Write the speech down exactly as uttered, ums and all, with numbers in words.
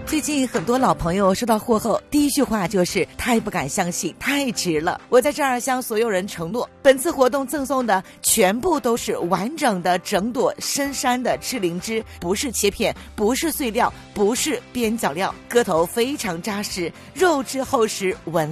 最近很多老朋友收到货后，第一句话就是太不敢相信，太值了。我在这儿向所有人承诺，本次活动赠送的全部都是完整的整朵深山的赤灵芝，不是切片，不是碎料，不是边角料，个头非常扎实，肉质厚实，纹